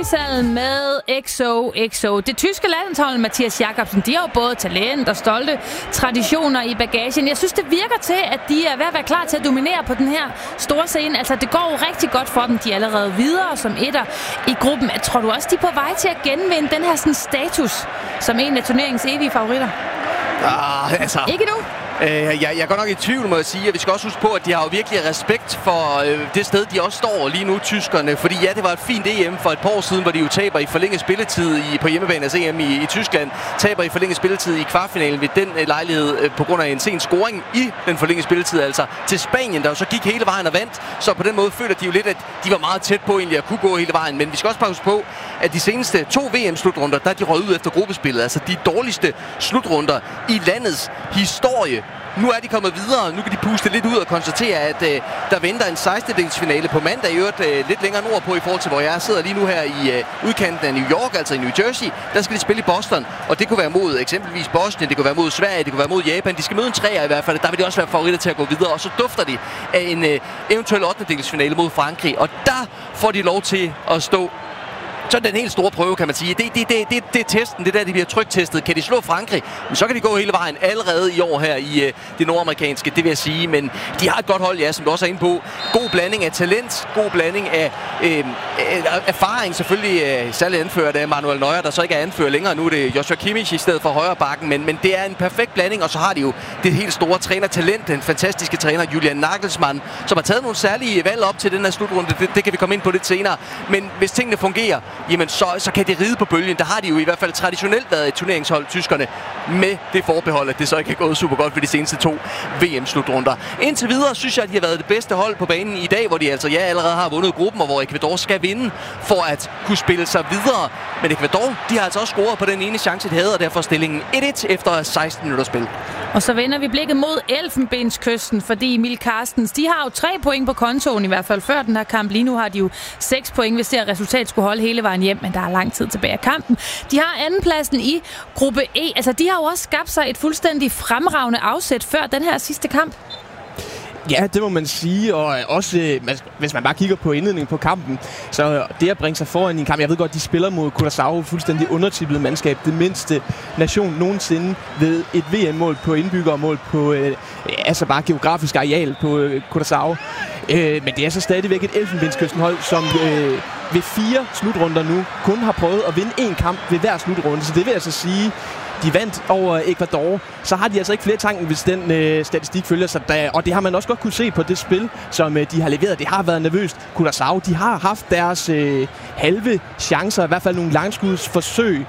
Ishallen med XOXO. Det tyske landshold, Mathias Jakobsen, de har jo både talent og stolte traditioner i bagagen. Jeg synes, det virker til, at de er ved at være klar til at dominere på den her store scene. Altså, det går jo rigtig godt for dem. De er allerede videre som etter i gruppen. Tror du også, de er på vej til at genvinde den her sådan, status som en af turneringens evige favoritter? Ikke nu? Jeg er godt nok i tvivl, må jeg sige, og vi skal også huske på, at de har jo virkelig respekt for det sted, de også står lige nu, tyskerne. Fordi ja, det var et fint EM for et par år siden, hvor de jo taber i forlænget spilletid på hjemmebane af EM i Tyskland. Taber i forlænget spilletid i kvartfinalen ved den lejlighed på grund af en sen scoring i den forlængede spilletid, altså til Spanien, der jo så gik hele vejen og vandt. Så på den måde føler de jo lidt, at de var meget tæt på egentlig at kunne gå hele vejen. Men vi skal også bare huske på, at de seneste 2 VM-slutrunder, der er de røget ud efter gruppespillet. Altså de dårligste slutrunder i landets historie. Nu er de kommet videre, nu kan de puste lidt ud og konstatere, at der venter en 16-delsfinale på mandag, i øvrigt lidt længere nordpå i forhold til, hvor jeg sidder lige nu her i udkanten af New York, altså i New Jersey. Der skal de spille i Boston, og det kunne være mod eksempelvis Bosnien, det kunne være mod Sverige, det kunne være mod Japan. De skal møde en 3'er i hvert fald, der vil de også være favoritter til at gå videre, og så dufter de af en eventuel 8-delsfinale mod Frankrig, og der får de lov til at stå. Så den helt store prøve, kan man sige. Det er testen. Det er der, de bliver tryktestet. Kan de slå Frankrig? Men så kan de gå hele vejen allerede i år her i det nordamerikanske, det vil jeg sige. Men de har et godt hold, ja, som du også er inde på. God blanding af talent, god blanding af erfaring. Selvfølgelig særligt anført af Manuel Neuer, der så ikke er anført længere. Nu er det Joshua Kimmich i stedet for højre bakken. Men det er en perfekt blanding, og så har de jo det helt store trænertalent, den fantastiske træner Julian Nagelsmann, som har taget nogle særlige valg op til den her slutrunde. Det kan vi komme ind på lidt senere. Men hvis tingene fungerer, jamen så kan det ride på bølgen. Der har de jo i hvert fald traditionelt været et turneringshold, tyskerne, med det forbehold, at det så ikke er gået super godt for de seneste 2 VM-slutrunder. Indtil videre synes jeg, at de har været det bedste hold på banen i dag, hvor de altså allerede har vundet gruppen, og hvor Ecuador skal vinde for at kunne spille sig videre. Men Ecuador, de har altså også scoret på den ene chance, de havde, og derfor stillingen 1-1 efter 16 minutter spil. Og så vender vi blikket mod Elfenbenskysten, fordi Emil Carstens, de har jo 3 point på kontoen, i hvert fald før den her kamp. Lige nu har de jo 6 point, hvis det her resultat skulle holde hele vejen hjem, men der er lang tid tilbage af kampen. De har andenpladsen i gruppe E. Altså, de har jo også skabt sig et fuldstændig fremragende afsæt før den her sidste kamp. Ja, det må man sige, og også hvis man bare kigger på indledningen på kampen, så det at bringe sig foran i en kamp, jeg ved godt, de spiller mod Curaçao, fuldstændig undertippet mandskab, det mindste nation nogensinde ved et VM-mål på indbyggermål på altså bare geografisk areal på Curaçao. Men det er så stadigvæk et Elfenbenskystenhold, som ved 4 slutrunder nu kun har prøvet at vinde 1 kamp ved hver slutrunde, så det vil altså sige, de vandt over Ecuador, så har de altså ikke flere tanken, hvis den statistik følger sig. Og det har man også godt kunne se på det spil, som de har leveret. Det har været nervøst. Curaçao, de har haft deres halve chancer, i hvert fald nogle langskudsforsøg.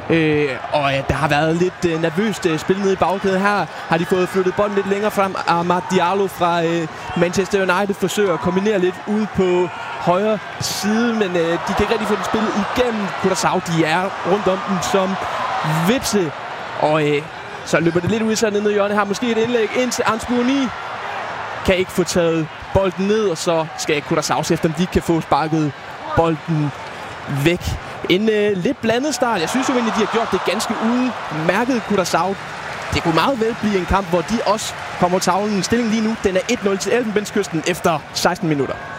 Og der har været lidt nervøst spil nede i bagkæden. Her har de fået flyttet bolden lidt længere frem. Amad Diallo fra Manchester United forsøger at kombinere lidt ud på højre side, men de kan ikke rigtig få den spillet igennem Curaçao. De er rundt om den som vipse, og så løber det lidt ud sådan ned i hjørnet her. Måske et indlæg ind til Anspouni. Kan ikke få taget bolden ned, og så skal Curaçao se efter, om de kan få sparket bolden væk. En lidt blandet start. Jeg synes jo egentlig, de har gjort det ganske udmærket, Curaçao. Det kunne meget vel blive en kamp, hvor de også kommer tavlen. Stillingen lige nu, den er 1-0 til Elfenbenskysten efter 16 minutter.